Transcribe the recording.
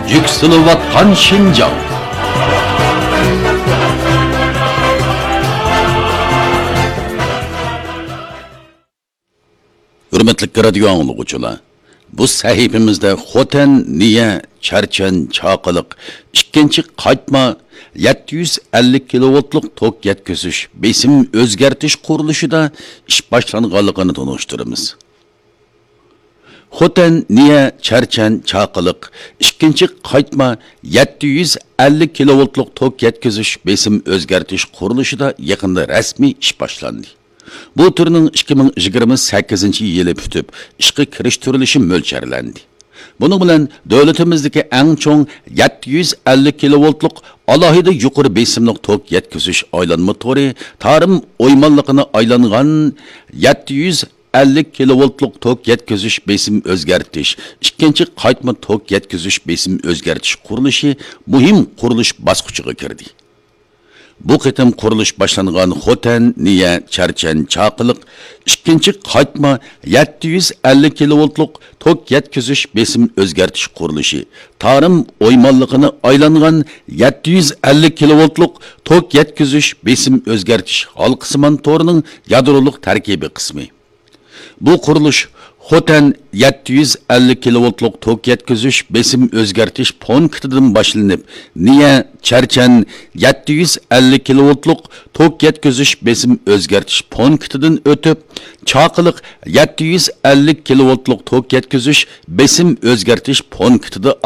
Yükselivatkan Şinjan. Hürmetli radyo anlıqçılar, bu sahifimizde Xotan, Niye, Charchan, Chaqiliq, ikkinchi qaytma 750 kilovoltlik tok yetkazish, besim o'zgartish qurilishida ish boshlanganligini tanishtiramiz. Xotan, Niye, Charchan, Chaqiliq, ikkinchi qaytma 750 kilovoltlik tok yetkazish, besim o'zgartish qurilishida yaqinda rasmiy ish boshlandi. Bu türünün 2028 yılı pütüp, işqi kiriştirilishi mo'ljallanadi. Bunun bilan davlatimizdagi eng cho'ng 750 kilovoltlik alohida yuqori besimlik tok yetkazish aylanma to'ri tarim o'ymonligini aylangan 750 kilovoltlik tok yetkazish besim o'zgartish, ikkinchi qaytma tok yetkazish besim o'zgartish qurilishi muhim qurilish bosqichiga kirdi. Bu qitim qurilish boshlangan Xotan, Niye, Charchan, Chaqiliq, ikkinchi qaytma 750 kilovoltlik tok yetkazish besim o'zgartish qurilishi, tarim o'ymonligini aylangan 750 kilovoltlik tok yetkazish besim o'zgartish halqasimon to'rining yadroliq tarkibi qismi. Bu qurilish Xotan 750 kilovoltlik tok yetkazish besim o'zgartish punktidan boshlanib, Niye, Charchan 750 kilovoltlik tok yetkazish besim o'zgartish punktidan o'tib, Chaqiliq 750 kilovoltlik tok yetkazish besim o'zgartish punktida